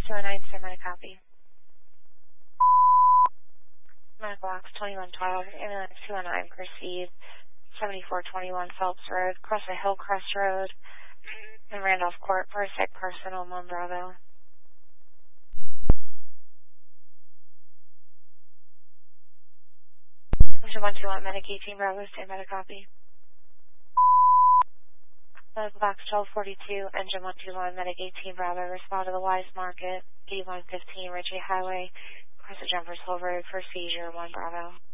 209, sir, my copy. Medical box 2112, ambulance 209, proceed. 7421 Phelps Road, across the Hillcrest Road, in Randolph Court, for a sick person on 1 Bravo. Engine 121, Medic 18 Bravo, stand by the copy. Medical box 1242, Engine 121, Medic 18 Bravo, respond to the Wise Market, 8115 Ritchie Highway, across the Jumpers Hill Road for seizure, 1 Bravo.